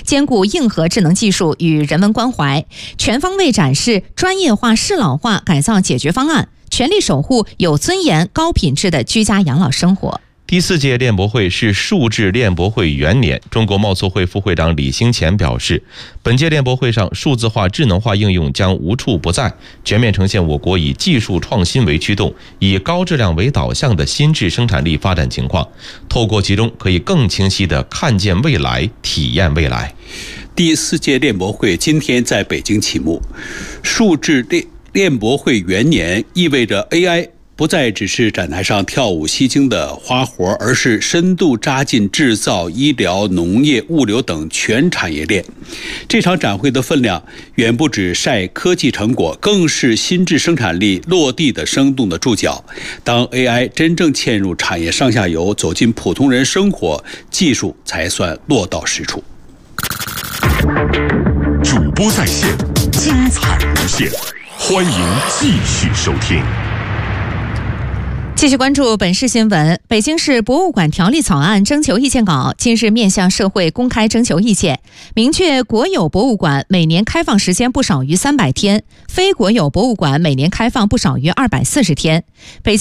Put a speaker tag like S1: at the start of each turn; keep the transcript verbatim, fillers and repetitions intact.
S1: 兼顾硬核智能技术与人文关怀，全方位展示专业化适老化改造解决方案，全力守护有尊严、高品质的居家养老生活。
S2: 第四届练博会是数字练博会元年，中国贸促会副会长李兴前表示，本届练博会上数字化、智能化应用将无处不在，全面呈现我国以技术创新为驱动、以高质量为导向的新质生产力发展情况。透过其中，可以更清晰地看见未来，体验未来。
S3: 第四届练博会今天在北京启幕，数字练练博会元年意味着 A I。不再只是展台上跳舞吸睛的花活，而是深度扎进制造、医疗、农业、物流等全产业链。这场展会的分量远不止晒科技成果，更是新质生产力落地的生动的注脚。当 A I 真正嵌入产业上下游，走进普通人生活，技术才算落到实处。
S4: 主播在线，精彩无限，欢迎继续收听。
S1: 继续关注本市新闻。北京市博物馆条例草案征求意见稿近日面向社会公开征求意见，明确国有博物馆每年开放时间不少于三百天，非国有博物馆每年开放不少于二百四十天。北